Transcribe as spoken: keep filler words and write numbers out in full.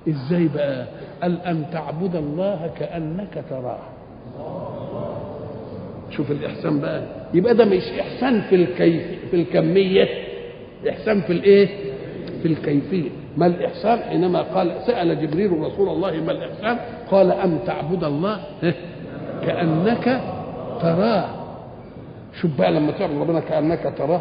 ازاي بقى؟ قال ان تعبد الله كانك تراه. شوف الاحسان بقى، يبقى ده مش احسان في الكيف في الكميه، احسان في الايه؟ في الكيفيه. ما الاحسان؟ حينما قال سال جبريل رسول الله ما الاحسان؟ قال ان تعبد الله كانك تراه. شوف بقى لما تعبد ربنا كانك تراه